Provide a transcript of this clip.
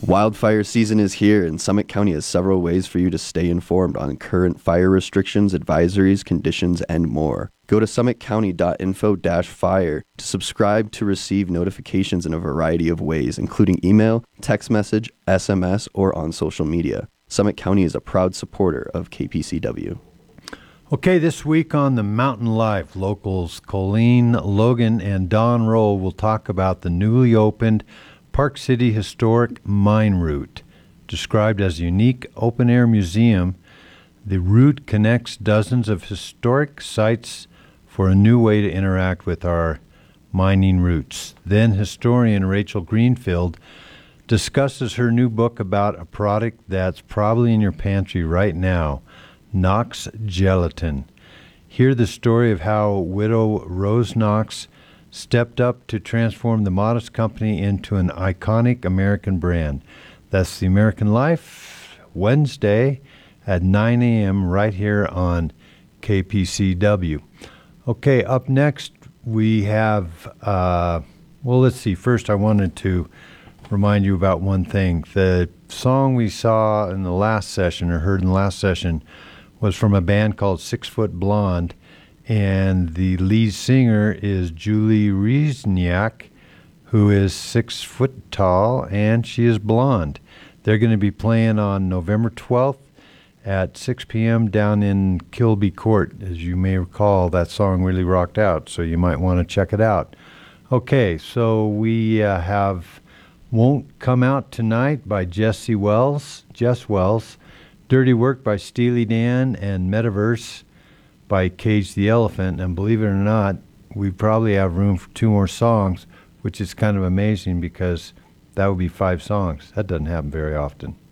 Wildfire season is here, and Summit County has several ways for you to stay informed on current fire restrictions, advisories, conditions, and more. Go to summitcounty.info-fire to subscribe to receive notifications in a variety of ways, including email, text message, SMS, or on social media. Summit County is a proud supporter of KPCW. Okay, this week on the Mountain Life, locals Colleen Logan and Don Rowe will talk about the newly opened Park City Historic Mine Route. Described as a unique open-air museum, the route connects dozens of historic sites for a new way to interact with our mining roots. Then historian Rachel Greenfield discusses her new book about a product that's probably in your pantry right now, Knox Gelatin. Hear the story of how widow Rose Knox stepped up to transform the modest company into an iconic American brand. That's The American Life, Wednesday at 9 a.m. right here on KPCW. Okay, up next we have, let's see. First, I wanted to remind you about one thing. The song we saw in the last session, or heard in the last session, was from a band called 6 Foot Blonde, and the lead singer is Julie Riesniak, who is 6 foot tall, and she is blonde. They're going to be playing on November 12th at 6 p.m. down in Kilby Court. As you may recall, that song really rocked out, so you might want to check it out. Okay, so we have Won't Come Out Tonight by Jess Wells, Dirty Work by Steely Dan, and Metaverse by Cage the Elephant. And believe it or not, we probably have room for 2 more songs, which is kind of amazing because that would be 5 songs. That doesn't happen very often.